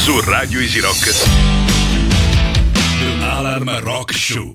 Su Radio Easy Rock. The Alarm Rock Show.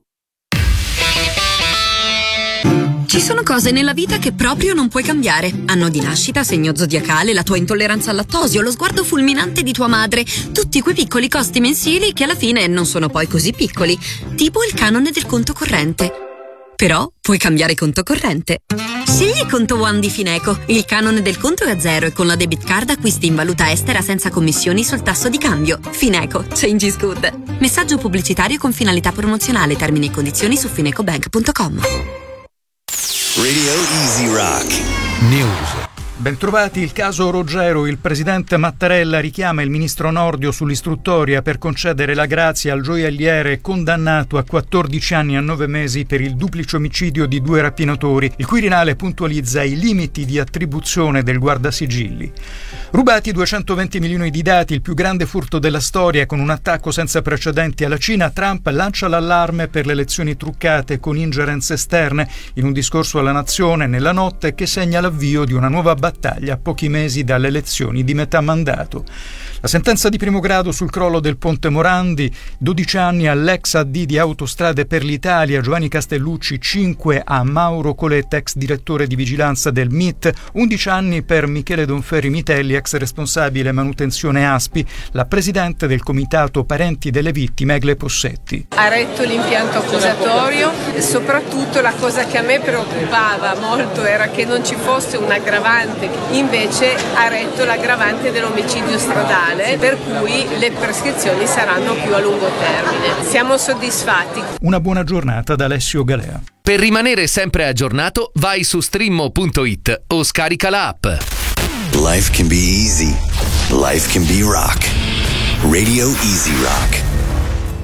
Ci sono cose nella vita che proprio non puoi cambiare. Anno di nascita, segno zodiacale, la tua intolleranza al lattosio, lo sguardo fulminante di tua madre. Tutti quei piccoli costi mensili che alla fine non sono poi così piccoli. Tipo il canone del conto corrente. Però puoi cambiare conto corrente. Scegli Conto One di Fineco. Il canone del conto è a zero e con la debit card acquisti in valuta estera senza commissioni sul tasso di cambio. Fineco. Change is good. Messaggio pubblicitario con finalità promozionale. Termini e condizioni su finecobank.com. Radio Easy Rock News. Bentrovati. Il caso Ruggero. Il presidente Mattarella richiama il ministro Nordio sull'istruttoria per concedere la grazia al gioielliere condannato a 14 anni e 9 mesi per il duplice omicidio di 2 rapinatori. Il Quirinale puntualizza i limiti di attribuzione del guardasigilli. Rubati 220 milioni di dati, il più grande furto della storia. Con un attacco senza precedenti alla Cina, Trump lancia l'allarme per le elezioni truccate con ingerenze esterne in un discorso alla nazione nella notte che segna l'avvio di una nuova battaglia a pochi mesi dalle elezioni di metà mandato. La sentenza di primo grado sul crollo del Ponte Morandi, 12 anni all'ex AD di Autostrade per l'Italia Giovanni Castellucci, 5 a Mauro Coletta, ex direttore di vigilanza del MIT, 11 anni per Michele Donferri Mitelli, ex responsabile manutenzione ASPI, la presidente del comitato parenti delle vittime Egle Possetti. Ha retto l'impianto accusatorio e soprattutto la cosa che a me preoccupava molto era che non ci fosse un aggravante, invece ha retto l'aggravante dell'omicidio stradale, per cui le prescrizioni saranno più a lungo termine. Siamo soddisfatti. Una buona giornata da Alessio Galea. Per rimanere sempre aggiornato, vai su streammo.it o scarica la app. Life can be easy. Life can be rock. Radio Easy Rock.